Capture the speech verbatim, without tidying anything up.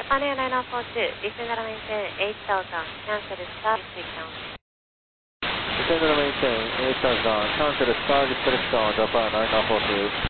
Japan Air nine nine four two, descend and maintain eight thousand, cancel service breakdown. Descend and maintain eight thousand, cancel service breakdown, Japan nine nine four two.